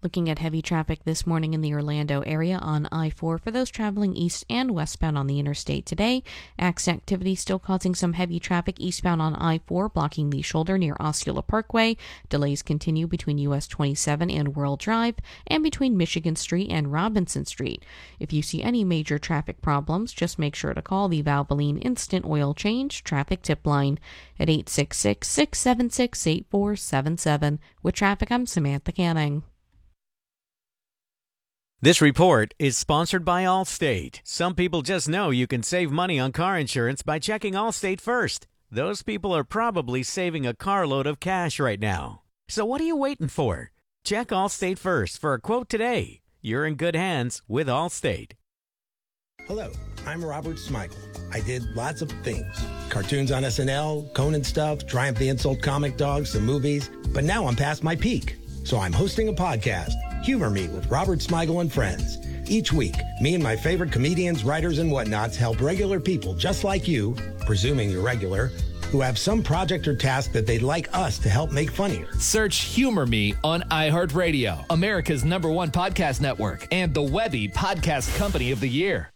Looking at heavy traffic this morning in the Orlando area on I-4 for those traveling east and westbound on the interstate today. Accident activity still causing some heavy traffic eastbound on I-4, blocking the shoulder near Osceola Parkway. Delays continue between US 27 and World Drive and between Michigan Street and Robinson Street. If you see any major traffic problems, just make sure to call the Valvoline Instant Oil Change Traffic Tip Line at 866-676-8477. With traffic, I'm Samantha Canning. This report is sponsored by Allstate. Some people just know you can save money on car insurance by checking Allstate first. Those people are probably saving a carload of cash right now. So what are you waiting for? Check Allstate first for a quote today. You're in good hands with Allstate. Hello, I'm Robert Smigel. I did lots of things. Cartoons on SNL, Conan stuff, Triumph the Insult Comic Dogs, some movies. But now I'm past my peak. So I'm hosting a podcast, Humor Me with Robert Smigel and Friends. Each week, me and my favorite comedians, writers, and whatnots help regular people just like you, presuming you're regular, who have some project or task that they'd like us to help make funnier. Search Humor Me on iHeartRadio, America's #1 podcast network, and the Webby Podcast Company of the Year.